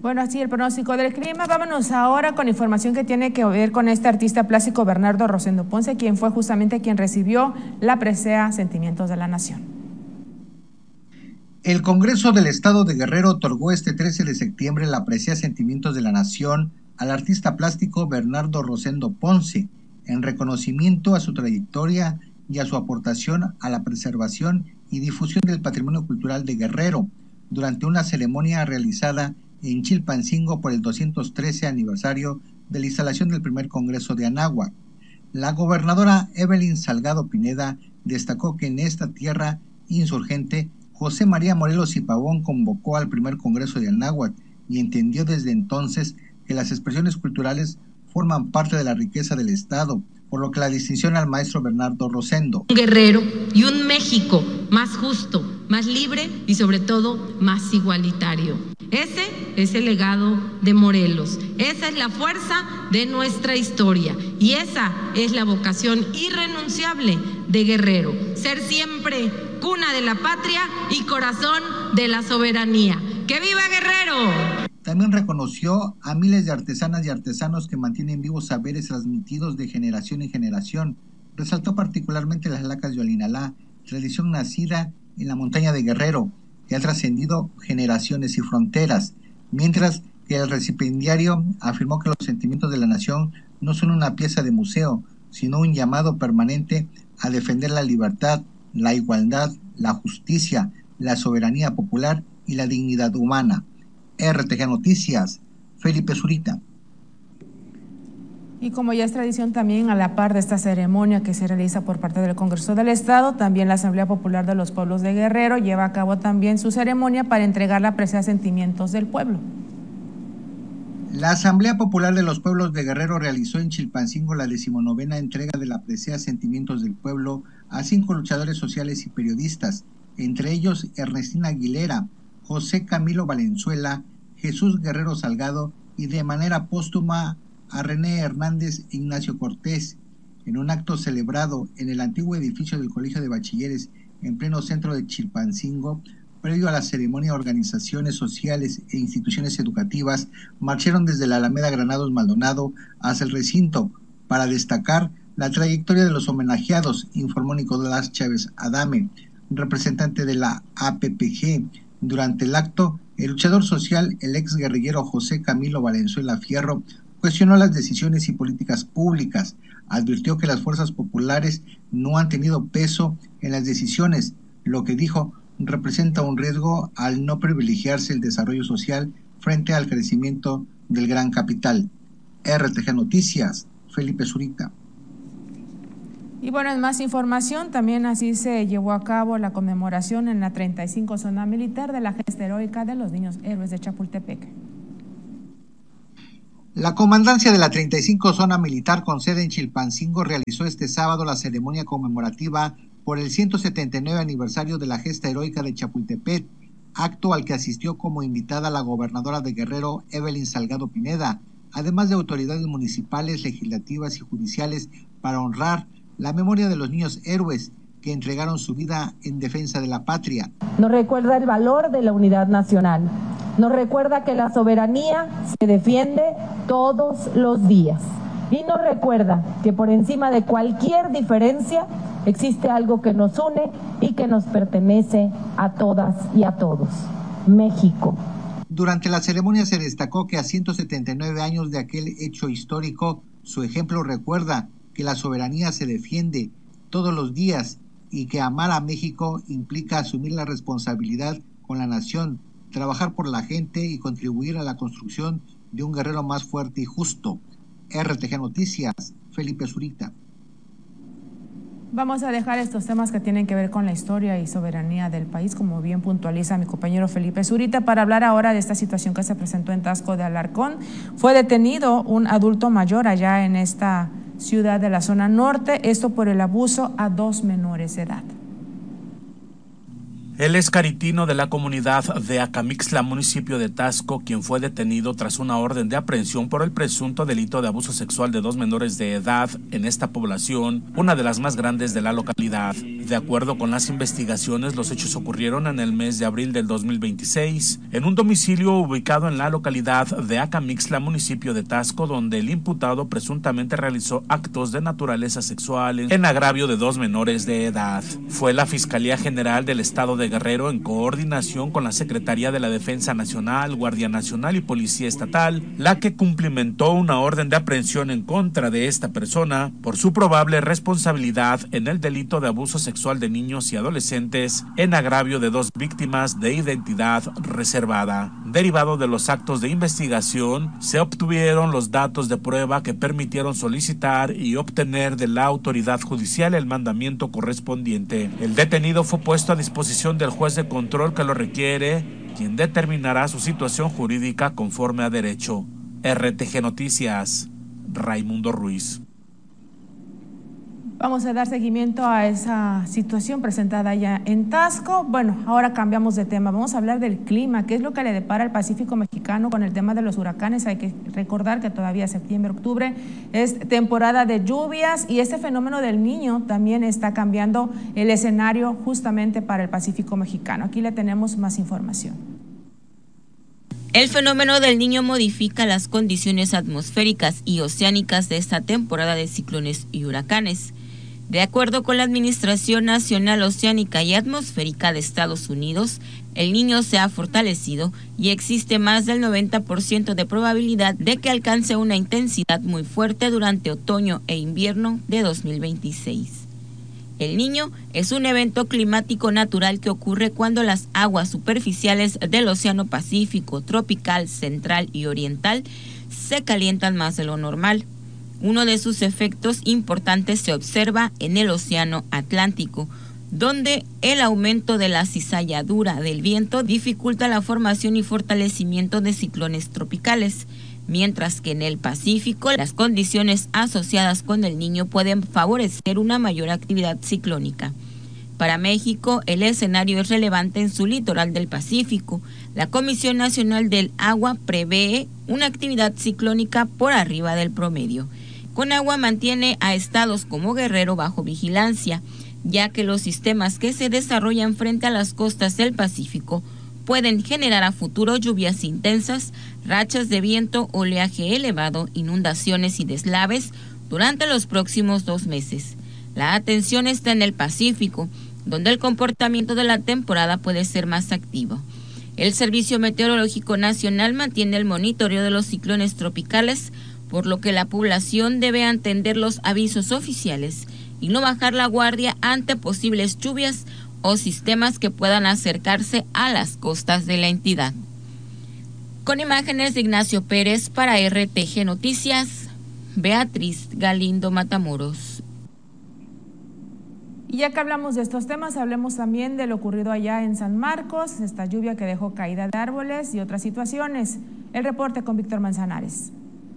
Bueno, así el pronóstico del clima. Vámonos ahora con información que tiene que ver con este artista plástico Bernardo Rosendo Ponce, quien fue justamente quien recibió la presea Sentimientos de la Nación. El Congreso del Estado de Guerrero otorgó este 13 de septiembre la presea Sentimientos de la Nación al artista plástico Bernardo Rosendo Ponce, en reconocimiento a su trayectoria y a su aportación a la preservación y difusión del patrimonio cultural de Guerrero, durante una ceremonia realizada en Chilpancingo por el 213 aniversario de la instalación del primer Congreso de Anáhuac. La gobernadora Evelyn Salgado Pineda destacó que en esta tierra insurgente José María Morelos y Pavón convocó al primer Congreso de Anáhuac y entendió desde entonces que las expresiones culturales forman parte de la riqueza del Estado, por lo que la distinción al maestro Bernardo Rosendo. Un Guerrero y un México más justo, más libre y sobre todo más igualitario. Ese es el legado de Morelos, esa es la fuerza de nuestra historia y esa es la vocación irrenunciable de Guerrero, ser siempre cuna de la patria y corazón de la soberanía. ¡Que viva Guerrero! También reconoció a miles de artesanas y artesanos que mantienen vivos saberes transmitidos de generación en generación. Resaltó particularmente las lacas de Olinalá, tradición nacida en la montaña de Guerrero, que ha trascendido generaciones y fronteras, mientras que el recipiendario afirmó que los sentimientos de la nación no son una pieza de museo, sino un llamado permanente a defender la libertad, la igualdad, la justicia, la soberanía popular y la dignidad humana. RTG Noticias, Felipe Zurita. Y como ya es tradición también, a la par de esta ceremonia que se realiza por parte del Congreso del Estado, también la Asamblea Popular de los Pueblos de Guerrero lleva a cabo también su ceremonia para entregar la presea Sentimientos del Pueblo. La Asamblea Popular de los Pueblos de Guerrero realizó en Chilpancingo la 19ª entrega de la presea Sentimientos del Pueblo a 5 luchadores sociales y periodistas, entre ellos Ernestina Aguilera, José Camilo Valenzuela, Jesús Guerrero Salgado y de manera póstuma a René Hernández e Ignacio Cortés, en un acto celebrado en el antiguo edificio del Colegio de Bachilleres en pleno centro de Chilpancingo. Previo a la ceremonia, organizaciones sociales e instituciones educativas marcharon desde la Alameda Granados Maldonado hasta el recinto para destacar la trayectoria de los homenajeados, informó Nicolás Chávez Adame, representante de la APPG. Durante el acto, el luchador social, el ex guerrillero José Camilo Valenzuela Fierro, cuestionó las decisiones y políticas públicas, advirtió que las fuerzas populares no han tenido peso en las decisiones, lo que dijo representa un riesgo al no privilegiarse el desarrollo social frente al crecimiento del gran capital. RTG Noticias, Felipe Zurita. Y bueno, en más información, también así se llevó a cabo la conmemoración en la 35 Zona Militar de la Gesta Heroica de los Niños Héroes de Chapultepec. La comandancia de la 35 Zona Militar con sede en Chilpancingo realizó este sábado la ceremonia conmemorativa por el 179 aniversario de la Gesta Heroica de Chapultepec, acto al que asistió como invitada la gobernadora de Guerrero, Evelyn Salgado Pineda, además de autoridades municipales, legislativas y judiciales, para honrar la memoria de los niños héroes que entregaron su vida en defensa de la patria. Nos recuerda el valor de la unidad nacional. Nos recuerda que la soberanía se defiende todos los días. Y nos recuerda que por encima de cualquier diferencia existe algo que nos une y que nos pertenece a todas y a todos: México. Durante la ceremonia se destacó que a 179 años de aquel hecho histórico, su ejemplo recuerda que la soberanía se defiende todos los días y que amar a México implica asumir la responsabilidad con la nación, trabajar por la gente y contribuir a la construcción de un Guerrero más fuerte y justo. RTG Noticias, Felipe Zurita. Vamos a dejar estos temas que tienen que ver con la historia y soberanía del país, como bien puntualiza mi compañero Felipe Zurita, para hablar ahora de esta situación que se presentó en Taxco de Alarcón. Fue detenido un adulto mayor allá en esta ciudad de la zona norte, esto por el abuso a 2 menores de edad. Él es caritino de la comunidad de Acamixtla, municipio de Taxco, quien fue detenido tras una orden de aprehensión por el presunto delito de abuso sexual de 2 menores de edad en esta población, una de las más grandes de la localidad. De acuerdo con las investigaciones, los hechos ocurrieron en el mes de abril del 2026, en un domicilio ubicado en la localidad de Acamixtla, municipio de Taxco, donde el imputado presuntamente realizó actos de naturaleza sexual en agravio de 2 menores de edad. Fue la Fiscalía General del Estado de Guerrero, en coordinación con la Secretaría de la Defensa Nacional, Guardia Nacional y Policía Estatal, la que cumplimentó una orden de aprehensión en contra de esta persona por su probable responsabilidad en el delito de abuso sexual de niños y adolescentes en agravio de 2 víctimas de identidad reservada. Derivado de los actos de investigación, se obtuvieron los datos de prueba que permitieron solicitar y obtener de la autoridad judicial el mandamiento correspondiente. El detenido fue puesto a disposición del juez de control que lo requiere, quien determinará su situación jurídica conforme a derecho. RTG Noticias, Raimundo Ruiz. Vamos a dar seguimiento a esa situación presentada ya en Taxco. Bueno, ahora cambiamos de tema. Vamos a hablar del clima, qué es lo que le depara al Pacífico mexicano con el tema de los huracanes. Hay que recordar que todavía septiembre, octubre es temporada de lluvias y este fenómeno del Niño también está cambiando el escenario justamente para el Pacífico mexicano. Aquí le tenemos más información. El fenómeno del Niño modifica las condiciones atmosféricas y oceánicas de esta temporada de ciclones y huracanes. De acuerdo con la Administración Nacional Oceánica y Atmosférica de Estados Unidos, el Niño se ha fortalecido y existe más del 90% de probabilidad de que alcance una intensidad muy fuerte durante otoño e invierno de 2026. El Niño es un evento climático natural que ocurre cuando las aguas superficiales del Océano Pacífico, tropical, central y oriental se calientan más de lo normal. Uno de sus efectos importantes se observa en el Océano Atlántico, donde el aumento de la cizalladura del viento dificulta la formación y fortalecimiento de ciclones tropicales, mientras que en el Pacífico las condiciones asociadas con el Niño pueden favorecer una mayor actividad ciclónica. Para México, el escenario es relevante en su litoral del Pacífico. La Comisión Nacional del Agua prevé una actividad ciclónica por arriba del promedio. Conagua mantiene a estados como Guerrero bajo vigilancia, ya que los sistemas que se desarrollan frente a las costas del Pacífico pueden generar a futuro lluvias intensas, rachas de viento, oleaje elevado, inundaciones y deslaves durante los próximos 2 meses. La atención está en el Pacífico, donde el comportamiento de la temporada puede ser más activo. El Servicio Meteorológico Nacional mantiene el monitoreo de los ciclones tropicales, por lo que la población debe atender los avisos oficiales y no bajar la guardia ante posibles lluvias o sistemas que puedan acercarse a las costas de la entidad. Con imágenes de Ignacio Pérez para RTG Noticias, Beatriz Galindo Matamoros. Y ya que hablamos de estos temas, hablemos también de lo ocurrido allá en San Marcos, esta lluvia que dejó caída de árboles y otras situaciones. El reporte con Víctor Manzanares.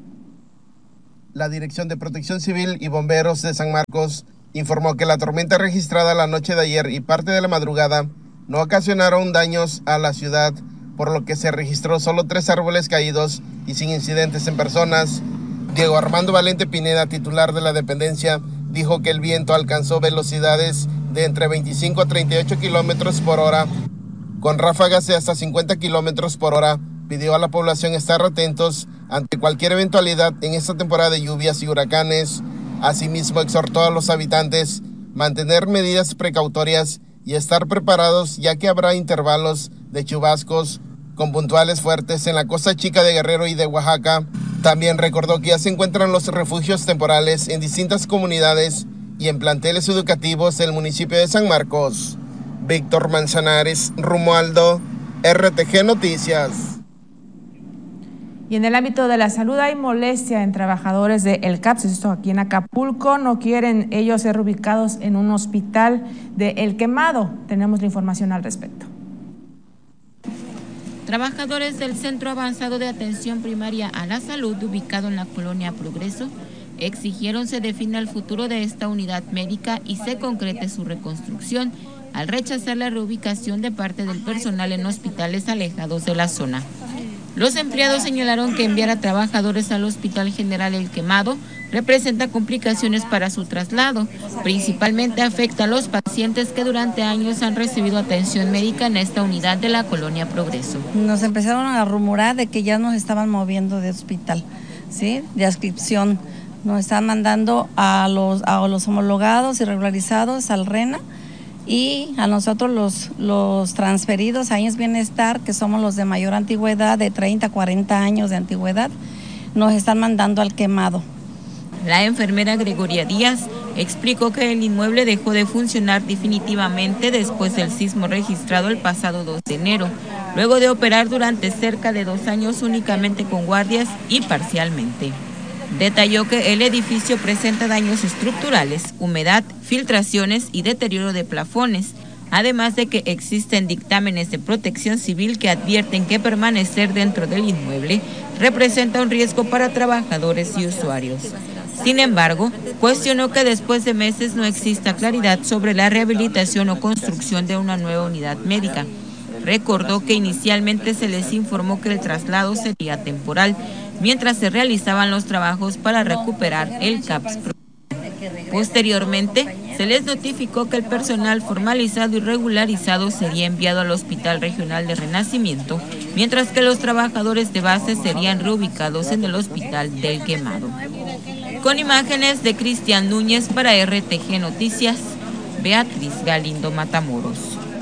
La Dirección de Protección Civil y Bomberos de San Marcos informó que la tormenta registrada la noche de ayer y parte de la madrugada no ocasionaron daños a la ciudad, por lo que se registró solo 3 árboles caídos y sin incidentes en personas. Diego Armando Valente Pineda, titular de la dependencia, dijo que el viento alcanzó velocidades de entre 25 a 38 kilómetros por hora, con ráfagas de hasta 50 kilómetros por hora. Pidió a la población estar atentos ante cualquier eventualidad en esta temporada de lluvias y huracanes. Asimismo, exhortó a los habitantes mantener medidas precautorias y estar preparados, ya que habrá intervalos de chubascos con puntuales fuertes en la Costa Chica de Guerrero y de Oaxaca. También recordó que ya se encuentran los refugios temporales en distintas comunidades y en planteles educativos del municipio de San Marcos. Víctor Manzanares, Romualdo, RTG Noticias. Y en el ámbito de la salud hay molestia en trabajadores de El CAPS, esto aquí en Acapulco. No quieren ellos ser ubicados en un hospital de El Quemado. Tenemos la información al respecto. Trabajadores del Centro Avanzado de Atención Primaria a la Salud, ubicado en la colonia Progreso, exigieron se defina el futuro de esta unidad médica y se concrete su reconstrucción, al rechazar la reubicación de parte del personal en hospitales alejados de la zona. Los empleados señalaron que enviar a trabajadores al Hospital General El Quemado representa complicaciones para su traslado. Principalmente afecta a los pacientes que durante años han recibido atención médica en esta unidad de la Colonia Progreso. Nos empezaron a rumorar de que ya nos estaban moviendo de hospital, ¿sí? De adscripción. Nos están mandando a los homologados y regularizados al RENA, y a nosotros los transferidos a IMSS Bienestar, que somos los de mayor antigüedad, de 30 a 40 años de antigüedad, nos están mandando al Quemado. La enfermera Gregoria Díaz explicó que el inmueble dejó de funcionar definitivamente después del sismo registrado el pasado 2 de enero, luego de operar durante cerca de 2 años únicamente con guardias y parcialmente. Detalló que el edificio presenta daños estructurales, humedad, filtraciones y deterioro de plafones, además de que existen dictámenes de protección civil que advierten que permanecer dentro del inmueble representa un riesgo para trabajadores y usuarios. Sin embargo, cuestionó que después de meses no exista claridad sobre la rehabilitación o construcción de una nueva unidad médica. Recordó que inicialmente se les informó que el traslado sería temporal, mientras se realizaban los trabajos para recuperar el CAPS. Posteriormente, se les notificó que el personal formalizado y regularizado sería enviado al Hospital Regional de Renacimiento, mientras que los trabajadores de base serían reubicados en el Hospital del Quemado. Con imágenes de Cristian Núñez para RTG Noticias, Beatriz Galindo Matamoros.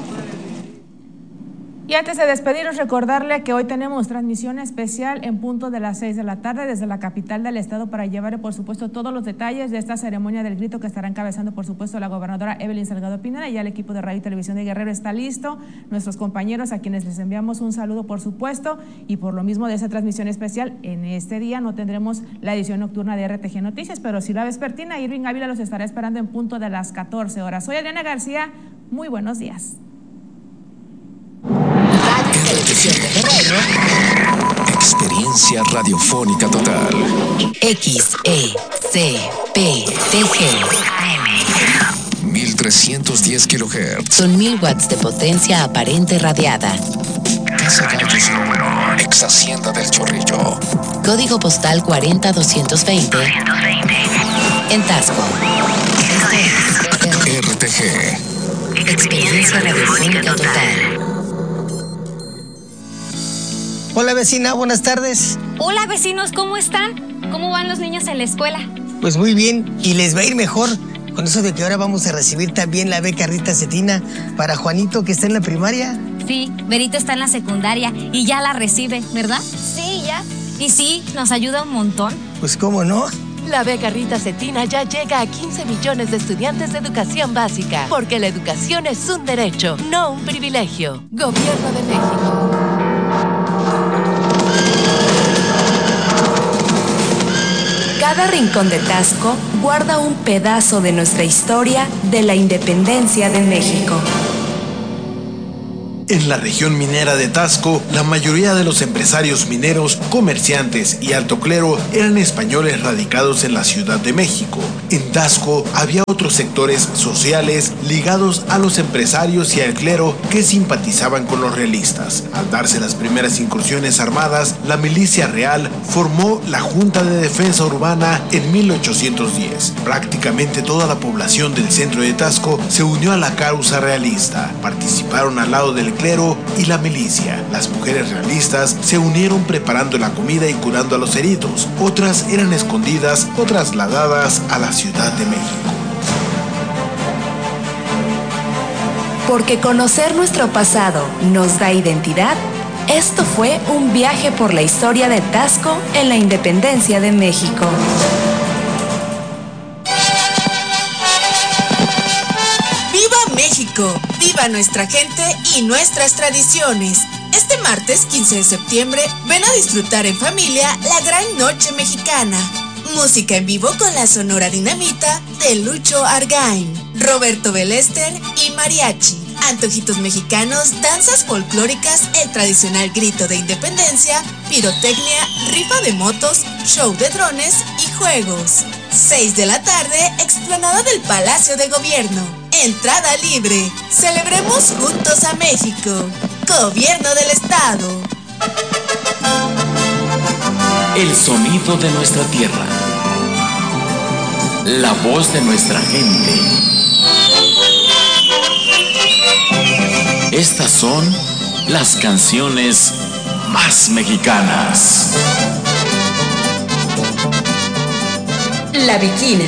Y antes de despedirnos, recordarle que hoy tenemos transmisión especial en punto de las 6 de la tarde desde la capital del estado para llevarle, por supuesto, todos los detalles de esta ceremonia del grito que estará encabezando, por supuesto, la gobernadora Evelyn Salgado Pineda. Ya el equipo de Radio y Televisión de Guerrero está listo, nuestros compañeros a quienes les enviamos un saludo, por supuesto, y por lo mismo de esa transmisión especial, en este día no tendremos la edición nocturna de RTG Noticias, pero sí la vespertina. Irving Ávila los estará esperando en punto de las 14 horas. Soy Adriana García, muy buenos días. Experiencia radiofónica total. XECPTG 1310 kHz. Son 1000 watts de potencia aparente radiada. Casa Gallos número, ex Hacienda del Chorrillo. Código postal 40220. En Tasco. RTG. Experiencia radiofónica total. Hola vecina, buenas tardes. Hola vecinos, ¿cómo están? ¿Cómo van los niños en la escuela? Pues muy bien, y les va a ir mejor con eso de que ahora vamos a recibir también la beca Rita Cetina para Juanito, que está en la primaria. Sí, Berito está en la secundaria y ya la recibe, ¿verdad? Sí, ya. Y sí, nos ayuda un montón. Pues cómo no. La beca Rita Cetina ya llega a 15 millones de estudiantes de educación básica, porque la educación es un derecho, no un privilegio. Gobierno de México. Cada rincón de Tasco guarda un pedazo de nuestra historia de la independencia de México. En la región minera de Tasco, la mayoría de los empresarios mineros, comerciantes y alto clero eran españoles radicados en la Ciudad de México. En Tasco había otros sectores sociales ligados a los empresarios y al clero que simpatizaban con los realistas. Al darse las primeras incursiones armadas, la milicia real formó la Junta de Defensa Urbana en 1810. Prácticamente toda la población del centro de Tasco se unió a la causa realista. Participaron al lado del clero y la milicia. Las mujeres realistas se unieron preparando la comida y curando a los heridos. Otras eran escondidas o trasladadas a la Ciudad de México. Porque conocer nuestro pasado nos da identidad, esto fue un viaje por la historia de Tasco en la independencia de México. México, viva nuestra gente y nuestras tradiciones. Este martes 15 de septiembre ven a disfrutar en familia la Gran Noche Mexicana. Música en vivo con la Sonora Dinamita de Lucho Argain, Roberto Belester y Mariachi. Antojitos mexicanos, danzas folclóricas, el tradicional grito de independencia, pirotecnia, rifa de motos, show de drones y juegos. 6 de la tarde, explanada del Palacio de Gobierno. Entrada libre. Celebremos juntos a México. Gobierno del Estado. El sonido de nuestra tierra. La voz de nuestra gente. Estas son las canciones más mexicanas. La Viquina.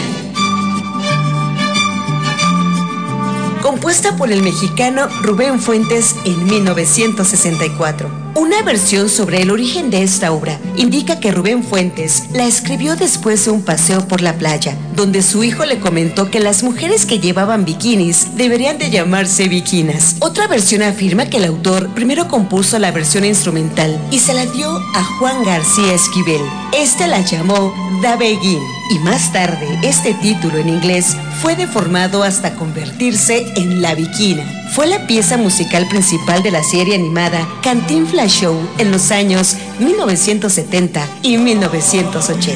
Compuesta por el mexicano Rubén Fuentes en 1964. Una versión sobre el origen de esta obra indica que Rubén Fuentes la escribió después de un paseo por la playa, donde su hijo le comentó que las mujeres que llevaban bikinis deberían de llamarse viquinas. Otra versión afirma que el autor primero compuso la versión instrumental y se la dio a Juan García Esquivel. Este la llamó Da Begin, y más tarde este título en inglés fue deformado hasta convertirse en La Viquina. Fue la pieza musical principal de la serie animada Cantinflas Show en los años 1970 y 1980.